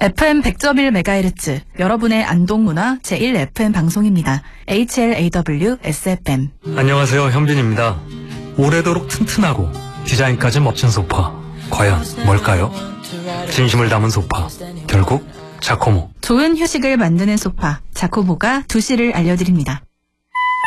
FM 100.1MHz, 여러분의 안동문화 제1FM 방송입니다. HLAW SFM. 안녕하세요, 현빈입니다. 오래도록 튼튼하고 디자인까지 멋진 소파. 과연 뭘까요? 진심을 담은 소파. 결국 자코모. 좋은 휴식을 만드는 소파, 자코모가 2시를 알려드립니다.